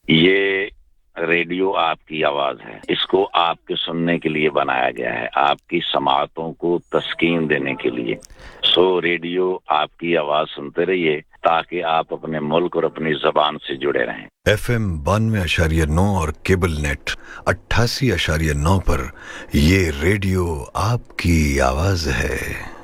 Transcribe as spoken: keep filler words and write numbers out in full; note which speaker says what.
Speaker 1: ये रेडियो आपकी आवाज है, इसको आपके सुनने के लिए बनाया गया है, आपकी समातों को तस्कीन देने के लिए। सो रेडियो आपकी आवाज सुनते रहिए ताकि आप अपने मुल्क और अपनी ज़बान से जुड़े रहें।
Speaker 2: एफएम बानवे अशारिया नौ और केबल नेट अट्ठासी अशारिया नौ पर ये रेडियो आपकी आवाज है।